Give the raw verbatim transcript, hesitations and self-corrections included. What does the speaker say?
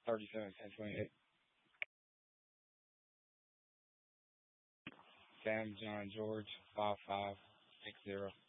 thirty-seven, ten twenty-eight. Sam John George, five five six zero.